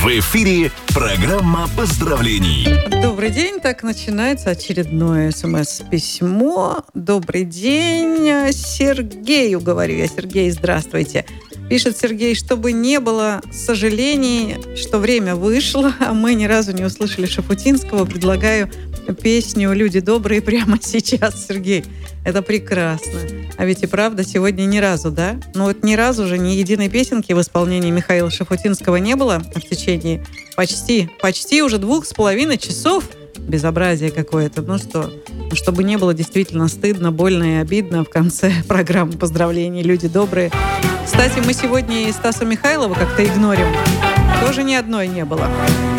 В эфире программа поздравлений. Добрый день. Так начинается очередное СМС-письмо. Добрый день. Сергею говорю я. Сергей, здравствуйте. Пишет Сергей, чтобы не было сожалений, что время вышло, а мы ни разу не услышали Шафутинского. Предлагаю песню «Люди добрые» прямо сейчас, Сергей. Это прекрасно. А ведь и правда, сегодня ни разу, да? Ну вот ни разу же ни единой песенки в исполнении Михаила Шафутинского не было в течение почти уже 2,5 часов. Безобразие какое-то. Ну что, чтобы не было действительно стыдно, больно и обидно в конце программы поздравлений «Люди добрые». Кстати, мы сегодня и Стаса Михайлова как-то игнорим. Тоже ни одной не было.